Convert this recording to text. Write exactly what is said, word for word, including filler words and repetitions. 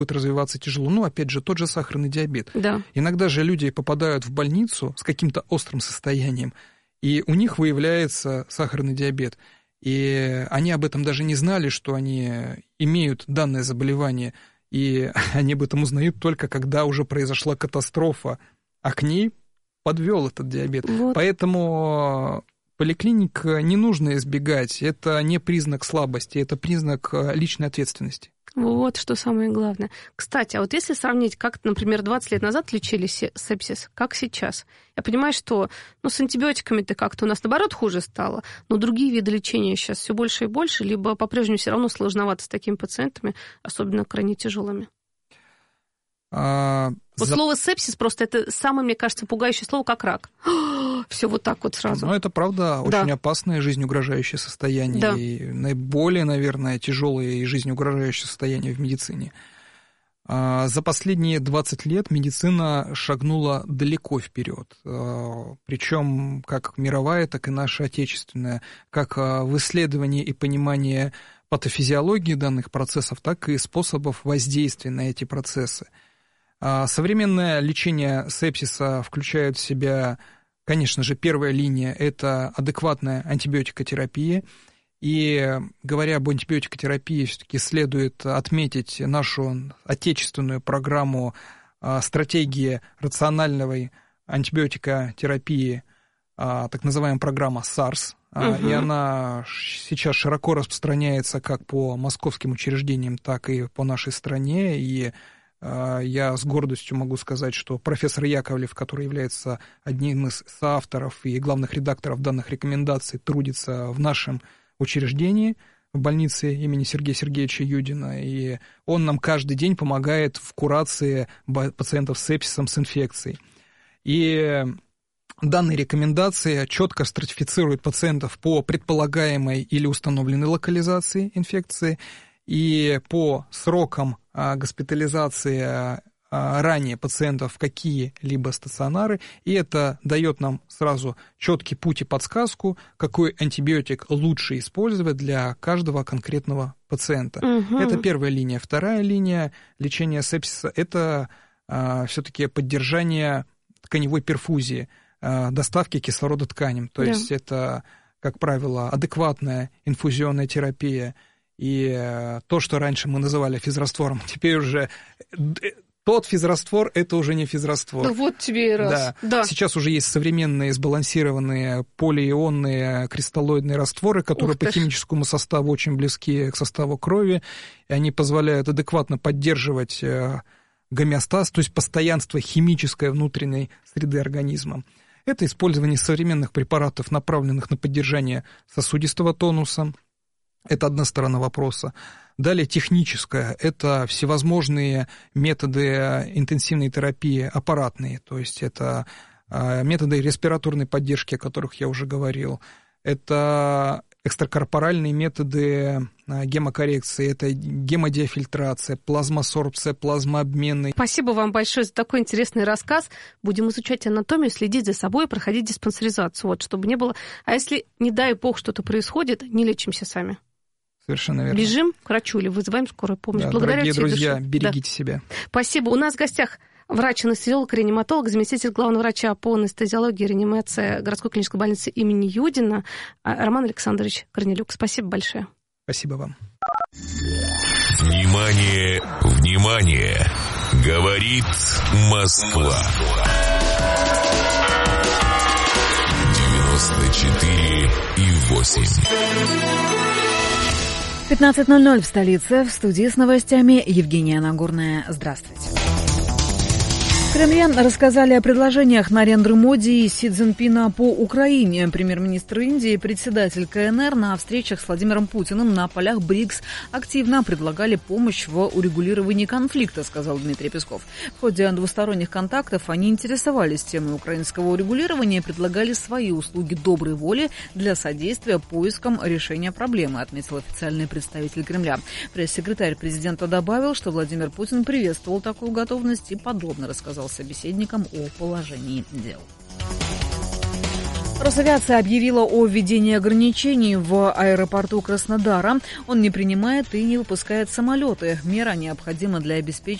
будет развиваться тяжело. Ну, опять же, тот же сахарный диабет. Да. Иногда же люди попадают в больницу с каким-то острым состоянием, и у них выявляется сахарный диабет. И они об этом даже не знали, что они имеют данное заболевание, и они об этом узнают только когда уже произошла катастрофа, а к ней подвел этот диабет. Вот. Поэтому поликлиник не нужно избегать. Это не признак слабости, это признак личной ответственности. Вот что самое главное. Кстати, а вот если сравнить, как, например, двадцать лет назад лечили сепсис, как сейчас, я понимаю, что ну, с антибиотиками-то как-то у нас, наоборот, хуже стало, но другие виды лечения сейчас все больше и больше, либо по-прежнему все равно сложновато с такими пациентами, особенно крайне тяжелыми. А, вот за... слово сепсис просто это самое, мне кажется, пугающее слово, как рак. Все вот так вот сразу. Ну, это правда да. очень опасное жизнеугрожающее состояние. Да. И наиболее, наверное, тяжелое и жизнеугрожающее состояние в медицине. А, за последние двадцать лет медицина шагнула далеко вперед. А, причем как мировая, так и наша отечественная. Как в исследовании и понимании патофизиологии данных процессов, так и способов воздействия на эти процессы. Современное лечение сепсиса включает в себя, конечно же, первая линия – это адекватная антибиотикотерапия. И говоря об антибиотикотерапии, все-таки следует отметить нашу отечественную программу стратегии рациональной антибиотикотерапии, так называемая программа сарс. Uh-huh. И она сейчас широко распространяется как по московским учреждениям, так и по нашей стране. И я с гордостью могу сказать, что профессор Яковлев, который является одним из соавторов и главных редакторов данных рекомендаций, трудится в нашем учреждении, в больнице имени Сергея Сергеевича Юдина, и он нам каждый день помогает в курации пациентов с сепсисом, с инфекцией. И данные рекомендации четко стратифицируют пациентов по предполагаемой или установленной локализации инфекции и по срокам госпитализации ранее пациентов в какие-либо стационары, и это дает нам сразу четкий путь и подсказку, какой антибиотик лучше использовать для каждого конкретного пациента. Угу. Это первая линия. Вторая линия лечения сепсиса – это а, все-таки поддержание тканевой перфузии, а, доставки кислорода тканям. То да. есть это, как правило, адекватная инфузионная терапия. И то, что раньше мы называли физраствором, теперь уже тот физраствор – это уже не физраствор. Ну вот тебе и раз. Да. Да. Сейчас уже есть современные сбалансированные полиионные кристаллоидные растворы, которые по химическому составу очень близки к составу крови, и они позволяют адекватно поддерживать гомеостаз, то есть постоянство химической внутренней среды организма. Это использование современных препаратов, направленных на поддержание сосудистого тонуса. Это одна сторона вопроса. Далее техническая. Это всевозможные методы интенсивной терапии аппаратные, то есть это методы респираторной поддержки, о которых я уже говорил. Это экстракорпоральные методы гемокоррекции, это гемодиафильтрация, плазмосорбция, плазмообменный. Спасибо вам большое за такой интересный рассказ. Будем изучать анатомию, следить за собой и проходить диспансеризацию, вот, чтобы не было... А если, не дай бог, что-то происходит, не лечимся сами. Совершенно верно. Бежим к врачу или вызываем скорую помощь. Да, Благодаря дорогие друзья, души. берегите да. себя. Спасибо. У нас в гостях врач-анестезиолог, реаниматолог, заместитель главного врача по анестезиологии и реанимации городской клинической больницы имени Юдина Роман Александрович Корнелюк. Спасибо большое. Спасибо вам. Внимание, внимание! Говорит Москва. девяносто четыре и восемь. пятнадцать ноль ноль в столице. В студии с новостями Евгения Нагорная. Здравствуйте. В Кремле рассказали о предложениях Нарендры Моди и Си Цзиньпина по Украине. Премьер-министр Индии и председатель ка эн эр на встречах с Владимиром Путиным на полях БРИКС активно предлагали помощь в урегулировании конфликта, сказал Дмитрий Песков. В ходе двусторонних контактов они интересовались темой украинского урегулирования и предлагали свои услуги доброй воли для содействия поискам решения проблемы, отметил официальный представитель Кремля. Пресс-секретарь президента добавил, что Владимир Путин приветствовал такую готовность и подробно рассказал собеседникам о положении дел. Росавиация объявила о введении ограничений в аэропорту Краснодара. Он не принимает и не выпускает самолеты. Мера необходима для обеспечения